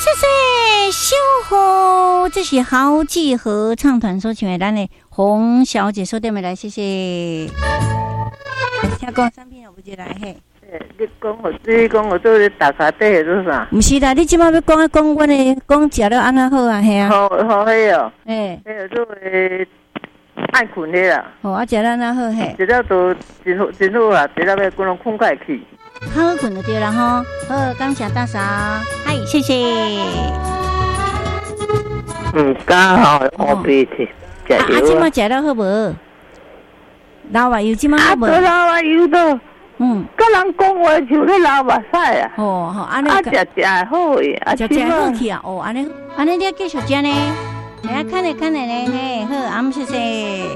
谢谢小虎，这是豪记合唱团所唱的咱的洪小姐所点的来，谢谢。听讲产品有不进来嘿？ 你讲我做打卡底是啥？ 不是啦，你即摆要讲我的讲食了安那好啊，嘿啊。 好嘿哦。 诶。 迄个做爱困的啦。 哦，啊食了安那好嘿。 食了都真好啦，食了要规拢困快去。 好困就对啦吼。好，感谢大嫂，嗨，谢谢。 刚好我鼻涕。 啊，即摆食了好无？老话油即摆好无？ 老话油都。甲人讲话像咧流目屎啊！ 哦，好，安尼食好诶， 食好去啊！哦，安尼你继续食呢？来看咧呢，嘿，好，阿姆谢谢。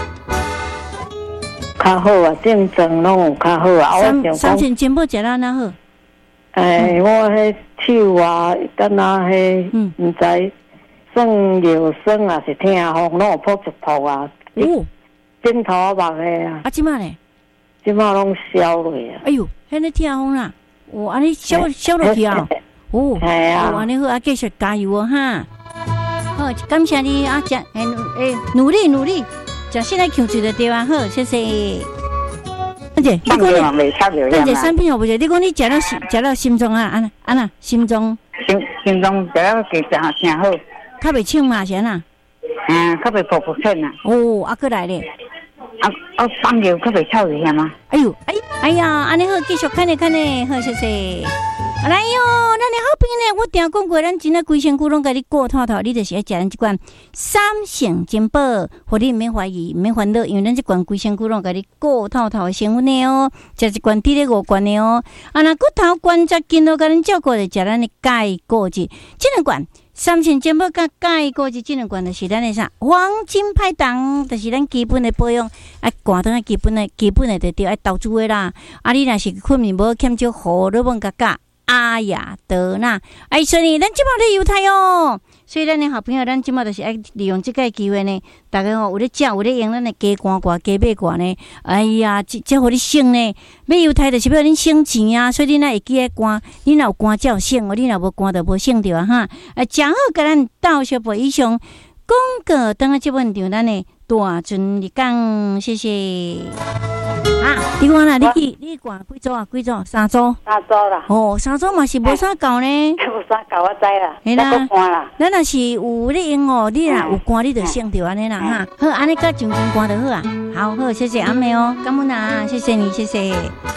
较好啊，正常拢有较好啊。 三千金宝食了哪好？ 我迄手啊，敢若迄毋知算药酸啊，是痛风，拢有扑一扑啊。哦，枕头啊，目诶啊。 啊，即摆咧？ 即马拢消落啊！ 哎呦，迄个痛风啦，哦，安尼消落去啊！哦，系啊，安尼好啊，继续加油哦哈！好，感谢你啊，努力，食现在抢住就对啊！好，谢谢。而且你讲你，产品好不？你讲你食了心脏啊，安那心脏食了真好， 较袂呛嘛，是安那？ 较袂噗喘啊！ 哦，啊，过来咧。 放尿可袂臭一下吗？ 哎呀，安尼好，继续看咧，好，谢谢。来哟，咱的好朋友呢，我定讲过，咱真诶规身躯拢甲你顾透透，你就是要食咱即款三性金宝，互你毋免怀疑，毋免烦恼，因为咱即款规身躯拢甲你顾透透诶成分的哦，食一罐滴咧5罐的哦。啊，若骨头关节筋都甲咱照顾，就食咱的钙果质，即两罐。三性金宝甲钙果质即两罐，就是咱的啥黄金拍档，就是咱基本的保养，爱寒当基本的就对爱投资的啦。啊，你若是困眠无欠少荷尔蒙加阿雅德纳，所以咱即马咧犹太哦。所以咱的好朋友，咱即马就是爱利用即个机会呢，大家有咧食，有咧用咱的加肝挂、加买挂呢。哎呀，即互你省呢，买犹太就是要恁省钱啊。所以你若会记个肝，你若有肝才有省哦，你若无肝就无省着啊哈。食好甲咱到小辈以上广告，等下即问场咱的大尊你讲，谢谢。啊，你看啦，你挂几组啊？几组？3组。3组啦。哦，3组嘛是无啥够呢。无啥够，我知啦。系啦。咱若是有咧用哦，你若有肝，你就省着安尼啦哈。好，安尼甲上前肝就好啊。好，谢谢阿妹哦，感恩啊，谢谢你，谢谢。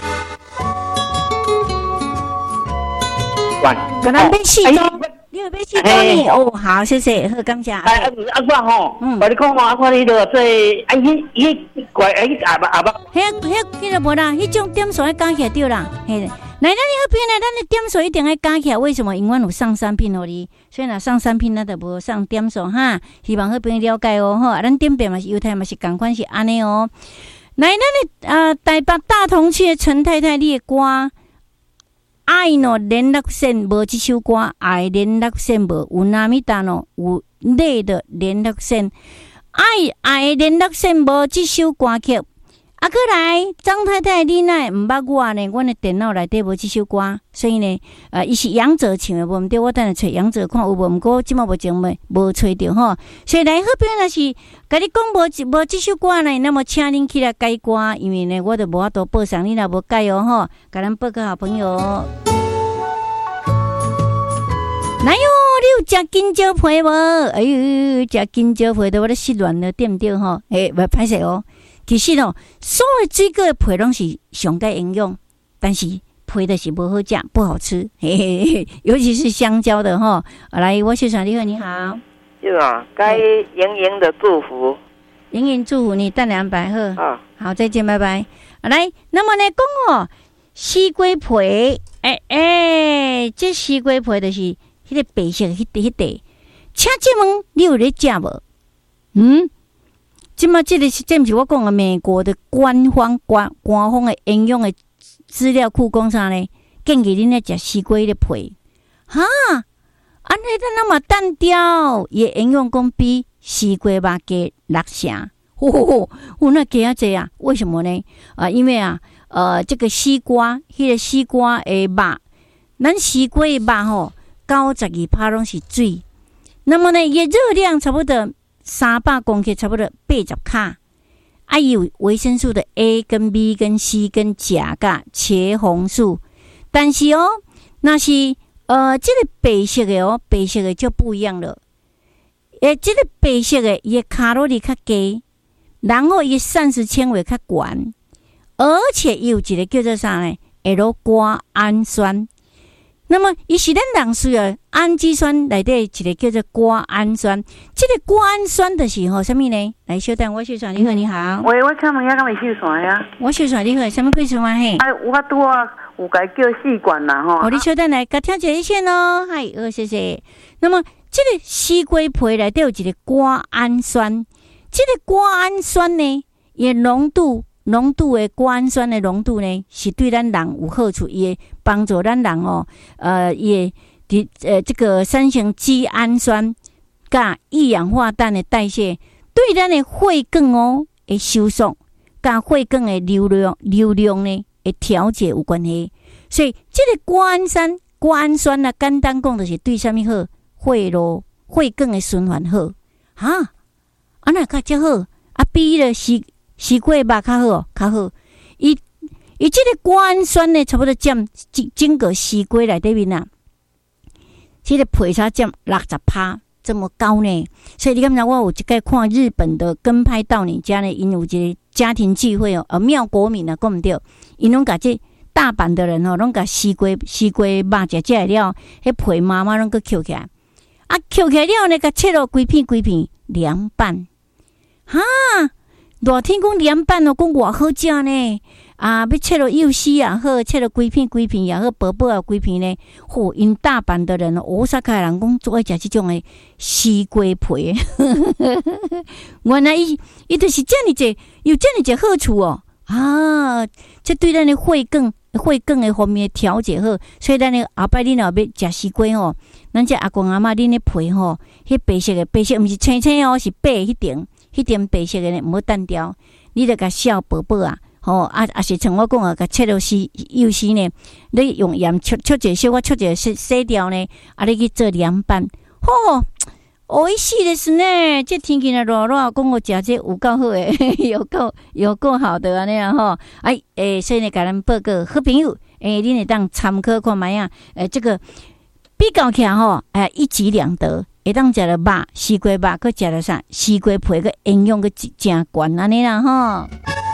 跟咱买4组。你有买4组呢？哦，好，谢谢，好，感谢。 我吼，我你讲我你着做，迄怪阿爸。 迄个无啦，迄种点数要加起来对啦。嘿，来，咱的好朋友呢，咱的点数一定要加起来。为什么？因为有上产品互你，所以若上产品，咱就无上点数哈。希望好朋友了解哦，吼，咱点评嘛是犹太嘛是同款是安尼哦。来，咱的台北大同区的陈太太，你的歌。爱no联络线无这首歌，爱联络线无有哪米达喏，有累的联络线，爱联络线无这首歌曲。啊，过来，张太太，你奈毋捌我呢？阮的电脑内底无这首歌，所以呢，伊是杨哲唱的，无毋对，我等下找杨哲看有无，毋过即马目前无找着吼。所以来好朋友若是甲你讲无这首歌呢，那么请恁起来改歌，因为呢，我就无法度报上，你若无改哦吼，甲咱报个好朋友。来哟，你有食金蕉皮无？哎呦，食金蕉皮都我咧失恋了，对毋对吼？袂歹势哦。其实哦，所有水果的皮拢是上该营养，但是皮的是不好食，不好吃。嘿嘿嘿，尤其是香蕉的哈。来，我秀传你好，你好。 是啊，该莹莹的祝福， 莹莹祝福你蛋200赫。 啊， 好，再见，拜拜。来，那么呢，讲哦，西瓜皮，这西瓜皮就是迄个白色迄块。请问你有咧食无？即马这不是我讲的美国的官方的营养的资料库讲啥呢？建议恁来食西瓜的皮，哈，安尼咱那么单调，伊的营养讲比西瓜肉加6成，那加啊济啊？为什么呢？因为这个西瓜，迄个西瓜的肉，咱西瓜的肉吼， 92%拢是水。那么呢，伊热量差不多300公克，差不多80卡。啊，有维生素的 A 跟 B 跟 C 跟钾跟茄红素，但是哦，那是这个白色的哦，白色的就不一样了。这个白色的伊卡路里较低，然后伊膳食纤维较悬，而且有一个叫做啥呢 ？L 瓜氨酸。那么，伊是咱人需要氨基酸内底一个叫做瓜氨酸，这个瓜氨酸就是什么呢？来，小等我小传，你好，你好。 喂，我请问一下，敢会小传呀？ 我小传，你好，什么贵传啊？嘿。 我拄啊有甲叫试管啦吼。 你小等来，甲听一下咯。嗨，谢谢。那么，这个西瓜皮内底有一个瓜氨酸，这个瓜氨酸呢，伊浓度的瓜氨酸的浓度呢，是对咱人有好处，也帮助咱人哦，这个三型肌氨酸甲一氧化氮的代谢，对咱的血管哦的收缩，甲血管的流量呢的调节有关系。所以这个瓜氨酸啊，简单讲就是对什么好？血管的循环好哈，那较好啊，比了西瓜肉较好，较好。伊这个瓜氨酸呢，差不多占整个西瓜内底面啊，这个皮才占60%，这么高呢。所以你敢知我有一个看日本的跟拍到你家呢，因有一个家庭聚会哦，妙国民啊，讲毋对，因拢甲这大阪的人哦，拢甲西瓜肉食了，迄皮妈妈拢个捡起来，捡起来了呢，甲切了规片凉拌，哈。热天讲凉拌哦，讲偌好食呢！要切了幼丝也好，切了规片也好，薄薄啊规片呢。因大阪的人哦，大阪人讲最爱食这种的西瓜皮。原来伊就是这么济，有这么济好处哦！这对咱的血管的方面调节好，所以咱的后摆恁若要食西瓜吼，咱这阿公阿嬷恁的皮吼，迄白色毋是青青哦，是白迄点白色的呢，唔好单调，你著甲削薄薄啊，是像我讲啊，甲切到幼丝呢，你用盐焯一小，我焯一洗掉呢，你去做凉拌，美味しいですね。这天气呢热热，讲我食这有够好诶，有够好的安尼啊吼。所以呢，甲咱报告好朋友，恁会当参考看卖啊。这个比较起来吼，一举两得。会当食了肉，西瓜肉，佮食了啥？西瓜皮个营养个真悬安尼啦吼。